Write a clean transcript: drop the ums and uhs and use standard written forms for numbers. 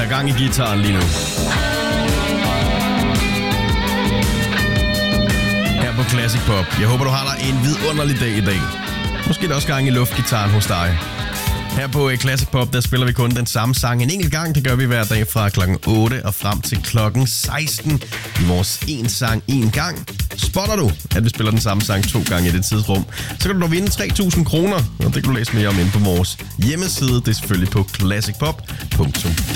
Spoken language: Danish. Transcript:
er gang i guitaren lige nu. Her på Classic Pop. Jeg håber, du har dig en vidunderlig dag i dag. Måske er der også gang i luftgitaren hos dig. Her på Classic Pop, der spiller vi kun den samme sang en enkelt gang. Det gør vi hver dag fra klokken 8 og frem til klokken 16 i vores en sang en gang. Spotter du, at vi spiller den samme sang 2 gange i det tidsrum, så kan du dog vinde 3.000 kroner, og det kan du læse mere om inde på vores hjemmeside. Det er selvfølgelig på classicpop.dk.